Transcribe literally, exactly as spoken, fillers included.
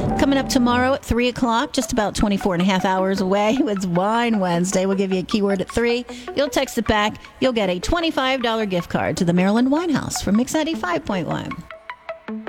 Coming up tomorrow at three o'clock, just about twenty-four and a half hours away, it's Wine Wednesday. We'll give you a keyword at three. You'll text it back. You'll get a twenty-five dollars gift card to the Maryland Wine House from Mix ninety-five point one.